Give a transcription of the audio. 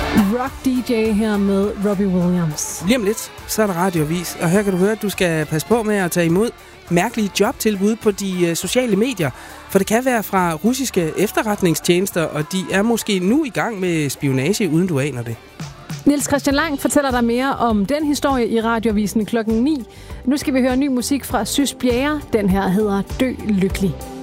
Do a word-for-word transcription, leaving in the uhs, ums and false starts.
Rock D J her med Robbie Williams. Lige om lidt, så er der radioavis, og her kan du høre, at du skal passe på med at tage imod mærkelige jobtilbud på de sociale medier. For det kan være fra russiske efterretningstjenester, og de er måske nu i gang med spionage, uden du aner det. Niels Christian Lang fortæller dig mere om den historie i radioavisen klokken ni. Nu skal vi høre ny musik fra Sys Bjerre. Den her hedder Dø Lykkelig.